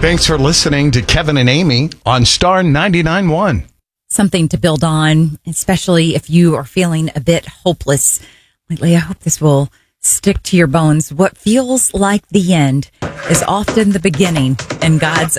Thanks for listening to Kevin and Amy on Star 99.1. Something to build on, especially if you are feeling a bit hopeless lately. I hope this will stick to your bones. What feels like the end is often the beginning in God's